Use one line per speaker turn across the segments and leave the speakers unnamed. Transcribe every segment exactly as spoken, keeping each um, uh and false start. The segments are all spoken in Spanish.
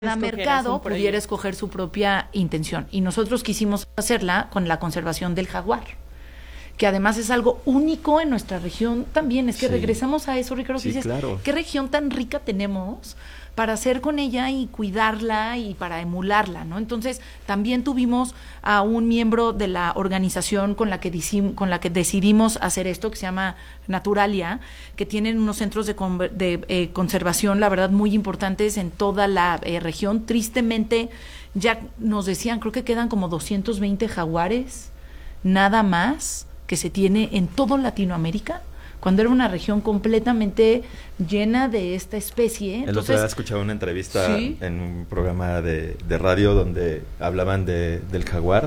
cada mercado pudiera escoger su propia intención. Y nosotros quisimos hacerla con la conservación del jaguar, que además es algo único en nuestra región también. Es que sí. regresamos a eso, Ricardo,
sí,
dices,
claro.
¿qué región tan rica tenemos para hacer con ella y cuidarla y para emularla, ¿no? Entonces, también tuvimos a un miembro de la organización con la que dicim, con la que decidimos hacer esto, que se llama Naturalia, que tienen unos centros de, con, de eh, conservación, la verdad, muy importantes en toda la eh, región. Tristemente, ya nos decían, creo que quedan como doscientos veinte jaguares, nada más, que se tiene en todo Latinoamérica, cuando era una región completamente llena de esta especie.
El
Entonces,
otro día escuchaba una entrevista ¿sí? en un programa de, de radio donde hablaban de, del jaguar,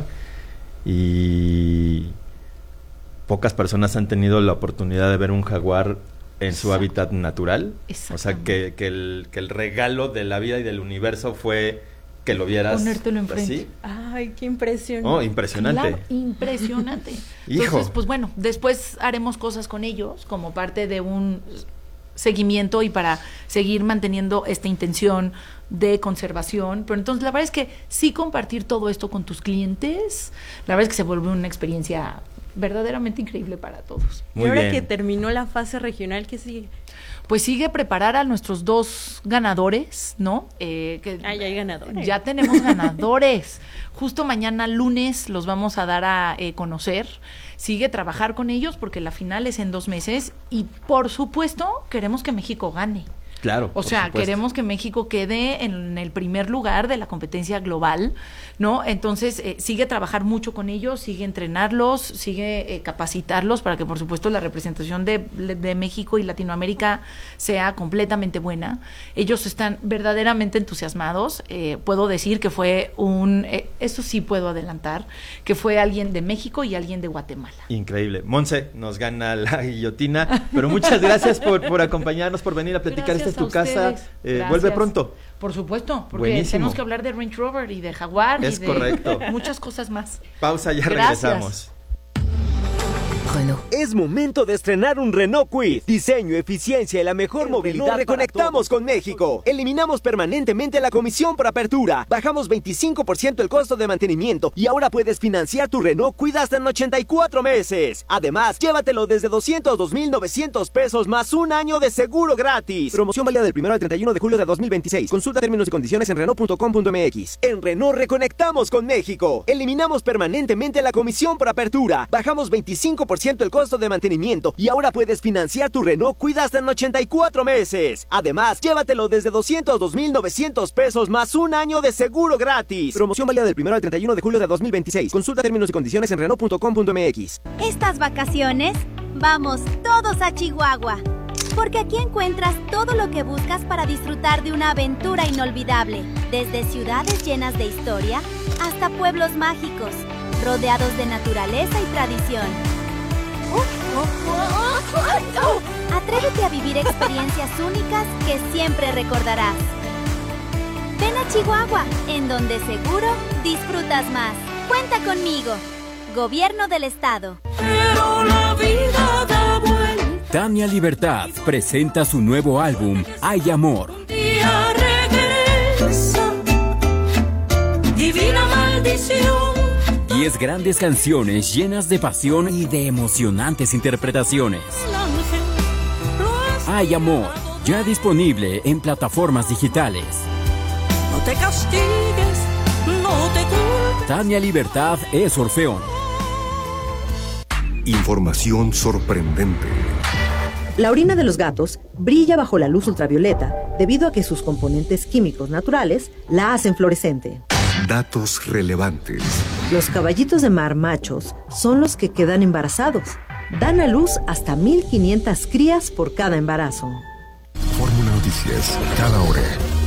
y pocas personas han tenido la oportunidad de ver un jaguar en su hábitat natural. O sea, que, que, el, que el regalo de la vida y del universo fue que lo vieras
ponértelo enfrente.
Así.
Ay, qué impresionante.
Oh, impresionante.
Claro, impresionante. Entonces, pues bueno, después haremos cosas con ellos como parte de un seguimiento y para seguir manteniendo esta intención de conservación. Pero entonces la verdad es que sí, compartir todo esto con tus clientes, la verdad es que se vuelve una experiencia verdaderamente increíble para todos.
Muy y ahora bien. Que terminó la fase regional, ¿qué sigue?
Pues sigue preparar a nuestros dos ganadores, ¿no? Eh, que
ah, ya hay ganadores.
Ya tenemos ganadores. Justo mañana lunes los vamos a dar a eh, conocer. Sigue trabajar con ellos porque la final es en dos meses y por supuesto queremos que México gane.
Claro.
O sea, supuesto. Queremos que México quede en el primer lugar de la competencia global, ¿no? Entonces, eh, sigue trabajar mucho con ellos, sigue entrenarlos, sigue eh, capacitarlos para que, por supuesto, la representación de, de México y Latinoamérica sea completamente buena. Ellos están verdaderamente entusiasmados. Eh, puedo decir que fue un, eh, eso sí puedo adelantar, que fue alguien de México y alguien de Guatemala.
Increíble. Monse, nos gana la guillotina, pero muchas gracias por, por acompañarnos, por venir a platicar
gracias.
Esta tu casa, eh, vuelve pronto.
Por supuesto, porque
Buenísimo.
Tenemos que hablar de Range Rover y de Jaguar
es
y de
correcto.
muchas cosas más.
Pausa, ya
Gracias.
regresamos.
Es momento de estrenar un Renault Kwid. Diseño, eficiencia y la mejor movilidad. Nos reconectamos con México. Eliminamos permanentemente la comisión por apertura. Bajamos veinticinco por ciento el costo de mantenimiento y ahora puedes financiar tu Renault Kwid hasta en ochenta y cuatro meses. Además, llévatelo desde doscientos dos mil novecientos pesos más un año de seguro gratis. Promoción válida del primero al treinta y uno de julio de dos mil veintiséis. Consulta términos y condiciones en Renault punto com punto m x. En Renault reconectamos con México. Eliminamos permanentemente la comisión por apertura. Bajamos veinticinco por ciento el costo de mantenimiento y ahora puedes financiar tu Renault Kwid hasta en ochenta y cuatro meses. Además, llévatelo desde doscientos dos mil novecientos pesos más un año de seguro gratis. Promoción válida del primero al treinta y uno de julio de dos mil veintiséis. Consulta términos y condiciones en Renault punto com punto m x.
Estas vacaciones, vamos todos a Chihuahua, porque aquí encuentras todo lo que buscas para disfrutar de una aventura inolvidable, desde ciudades llenas de historia hasta pueblos mágicos, rodeados de naturaleza y tradición. Atrévete a vivir experiencias únicas que siempre recordarás. Ven a Chihuahua, en donde seguro disfrutas más. Cuenta conmigo. Gobierno del Estado.
Pero la vida da vuelta.
Tania Libertad presenta su nuevo álbum, Hay Amor.
Un día regresa, divina maldición.
Diez grandes canciones llenas de pasión y de emocionantes interpretaciones. Hay Amor, ya disponible en plataformas digitales.
No te castigues, no te culpes.
Tania Libertad es Orfeón.
Información sorprendente.
La orina de los gatos brilla bajo la luz ultravioleta debido a que sus componentes químicos naturales la hacen fluorescente.
Datos relevantes.
Los caballitos de mar machos son los que quedan embarazados. Dan a luz hasta mil quinientas crías por cada embarazo.
Fórmula Noticias, cada hora.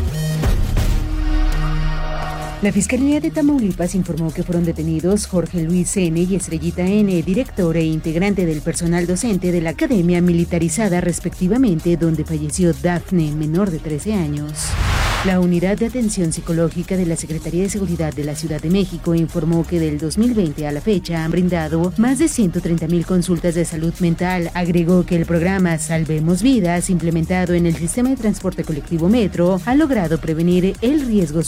La Fiscalía de Tamaulipas informó que fueron detenidos Jorge Luis N. y Estrellita N., director e integrante del personal docente de la Academia Militarizada respectivamente, donde falleció Dafne, menor de trece años. La Unidad de Atención Psicológica de la Secretaría de Seguridad de la Ciudad de México informó que del dos mil veinte a la fecha han brindado más de ciento treinta mil consultas de salud mental. Agregó que el programa Salvemos Vidas, implementado en el sistema de transporte colectivo Metro, ha logrado prevenir el riesgo